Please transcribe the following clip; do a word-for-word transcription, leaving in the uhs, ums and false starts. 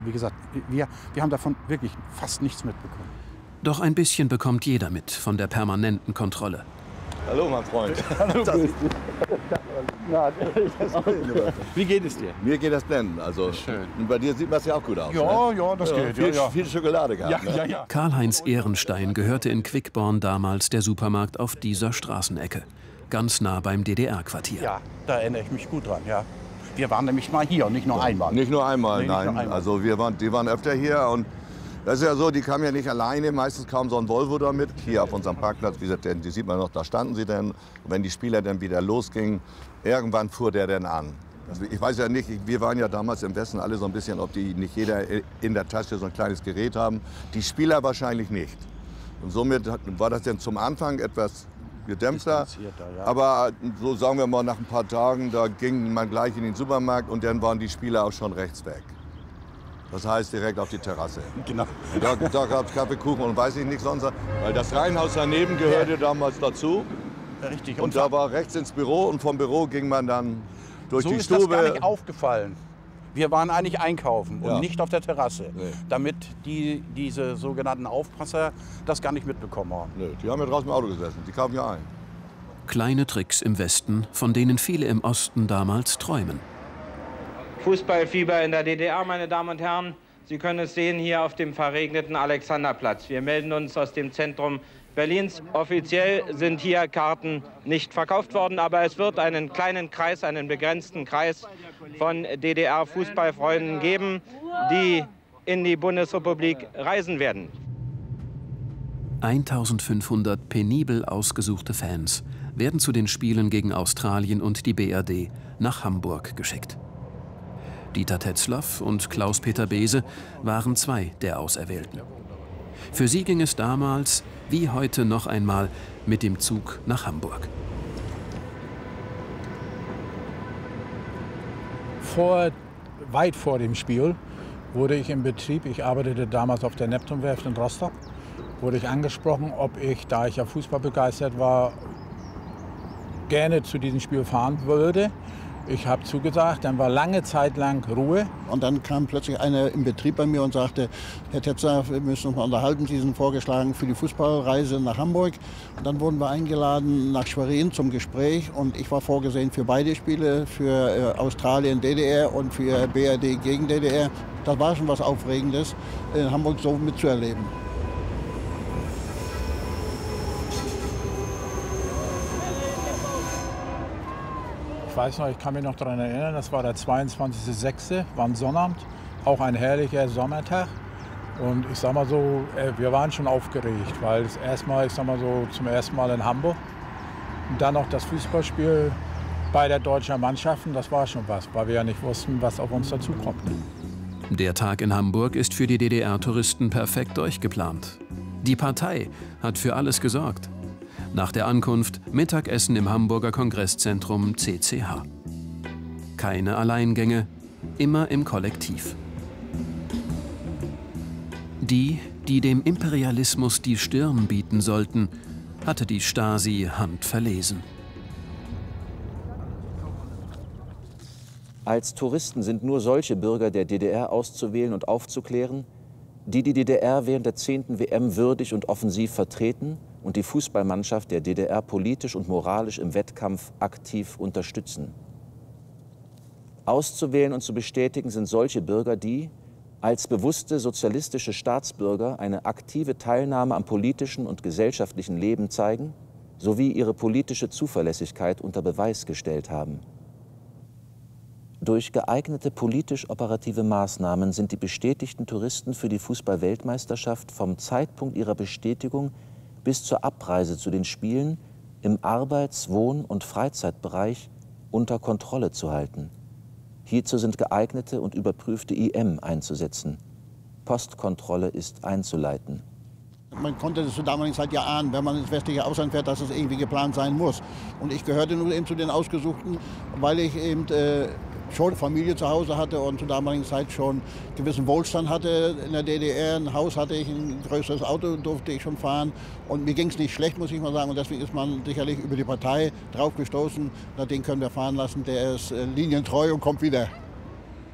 Wie gesagt, wir, wir haben davon wirklich fast nichts mitbekommen. Doch ein bisschen bekommt jeder mit von der permanenten Kontrolle. Hallo, mein Freund. Hallo, wie geht es dir? Mir geht das blendend. Also, schön. Und bei dir sieht das ja auch gut aus. Ja, ne? ja, das geht. Viel, Ja, ja. viel Schokolade gehabt. Ja, ne? ja, ja. Karl-Heinz Ehrenstein gehörte in Quickborn damals der Supermarkt auf dieser Straßenecke. Ganz nah beim D D R-Quartier. Ja, da erinnere ich mich gut dran, ja. Wir waren nämlich mal hier und nicht nur Ja, einmal. Nicht nur einmal, Nee, nicht nein. nur einmal. Also wir waren, die waren öfter hier und das ist ja so, die kamen ja nicht alleine, meistens kam so ein Volvo da mit. Hier auf unserem Parkplatz, wie gesagt, die sieht man noch, da standen sie denn. Und wenn die Spieler dann wieder losgingen, irgendwann fuhr der dann an. Also ich weiß ja nicht, wir waren ja damals im Westen alle so ein bisschen, ob die nicht jeder in der Tasche so ein kleines Gerät haben. Die Spieler wahrscheinlich nicht. Und somit war das dann zum Anfang etwas gedämpfter. Ja. Aber so sagen wir mal, nach ein paar Tagen, da ging man gleich in den Supermarkt und dann waren die Spieler auch schon rechts weg. Das heißt direkt auf die Terrasse. Genau. Und da da gab es Kaffee, Kuchen und weiß ich nicht sonst. Weil das Reihenhaus daneben gehörte damals dazu. Richtig. Und da war rechts ins Büro und vom Büro ging man dann durch so die ist Stube. das gar nicht aufgefallen. Wir waren eigentlich einkaufen und Ja. nicht auf der Terrasse, Nee. damit die, diese sogenannten Aufpasser das gar nicht mitbekommen haben. Nö, die haben ja draußen im Auto gesessen, die kamen ja ein. Kleine Tricks im Westen, von denen viele im Osten damals träumen. Fußballfieber in der D D R, meine Damen und Herren. Sie können es sehen hier auf dem verregneten Alexanderplatz. Wir melden uns aus dem Zentrum Berlins. Offiziell sind hier Karten nicht verkauft worden, aber es wird einen kleinen Kreis, einen begrenzten Kreis von D D R-Fußballfreunden geben, die in die Bundesrepublik reisen werden. eintausendfünfhundert penibel ausgesuchte Fans werden zu den Spielen gegen Australien und die B R D nach Hamburg geschickt. Dieter Tetzlaff und Klaus-Peter Beese waren zwei der Auserwählten. Für sie ging es damals, wie heute noch einmal, mit dem Zug nach Hamburg. Vor, weit vor dem Spiel wurde ich im Betrieb, ich arbeitete damals auf der Neptunwerft in Rostock, wurde ich angesprochen, ob ich, da ich ja Fußball begeistert war, gerne zu diesem Spiel fahren würde. Ich habe zugesagt, dann war lange Zeit lang Ruhe. Und dann kam plötzlich einer im Betrieb bei mir und sagte, Herr Tetzer, wir müssen uns mal unterhalten, Sie sind vorgeschlagen für die Fußballreise nach Hamburg. Und dann wurden wir eingeladen nach Schwerin zum Gespräch und ich war vorgesehen für beide Spiele, für Australien, D D R und für B R D gegen D D R. Das war schon was Aufregendes, in Hamburg so mitzuerleben. Ich weiß noch, ich kann mich noch daran erinnern, das war der zweiundzwanzigster sechste, war ein Sonnabend, auch ein herrlicher Sommertag. Und ich sag mal so, wir waren schon aufgeregt, weil es erstmal, ich sag mal so, zum ersten Mal in Hamburg und dann noch das Fußballspiel bei der deutschen Mannschaften, das war schon was, weil wir ja nicht wussten, was auf uns dazukommt. Der Tag in Hamburg ist für die D D R-Touristen perfekt durchgeplant. Die Partei hat für alles gesorgt. Nach der Ankunft Mittagessen im Hamburger Kongresszentrum C C H. Keine Alleingänge, immer im Kollektiv. Die, die dem Imperialismus die Stirn bieten sollten, hatte die Stasi handverlesen. Als Touristen sind nur solche Bürger der D D R auszuwählen und aufzuklären, die die D D R während der zehnten W M würdig und offensiv vertreten und die Fußballmannschaft der D D R politisch und moralisch im Wettkampf aktiv unterstützen. Auszuwählen und zu bestätigen sind solche Bürger, die als bewusste sozialistische Staatsbürger eine aktive Teilnahme am politischen und gesellschaftlichen Leben zeigen, sowie ihre politische Zuverlässigkeit unter Beweis gestellt haben. Durch geeignete politisch-operative Maßnahmen sind die bestätigten Touristen für die Fußball-Weltmeisterschaft vom Zeitpunkt ihrer Bestätigung bis zur Abreise zu den Spielen im Arbeits-, Wohn- und Freizeitbereich unter Kontrolle zu halten. Hierzu sind geeignete und überprüfte I M einzusetzen. Postkontrolle ist einzuleiten. Man konnte das zur damaligen Zeit ja ahnen, wenn man ins westliche Ausland fährt, dass es irgendwie geplant sein muss. Und ich gehörte nun eben zu den Ausgesuchten, weil ich eben äh, schon Familie zu Hause hatte und zur damaligen Zeit schon gewissen Wohlstand hatte in der D D R. Ein Haus hatte ich, ein größeres Auto durfte ich schon fahren. Und mir ging es nicht schlecht, muss ich mal sagen. Und deswegen ist man sicherlich über die Partei drauf gestoßen. Na, den können wir fahren lassen, der ist äh, linientreu und kommt wieder.